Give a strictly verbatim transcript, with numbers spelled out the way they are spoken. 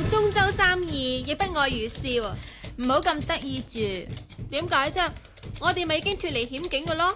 中州三義，亦不外如是喎。 唔好咁得意住。 點解啫？我哋咪已經脫離險境嘅咯。